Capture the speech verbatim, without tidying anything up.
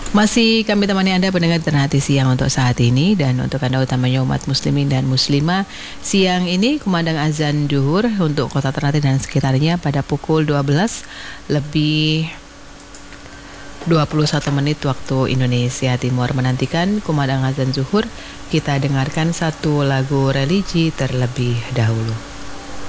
Masih kami temani Anda pendengar Ternate Siang untuk saat ini, dan untuk Anda utamanya umat muslimin dan muslimah, siang ini kumandang azan duhur untuk kota Ternate dan sekitarnya pada pukul dua belas lebih dua puluh satu menit waktu Indonesia Timur. Menantikan kumandang azan zuhur, kita dengarkan satu lagu religi terlebih dahulu.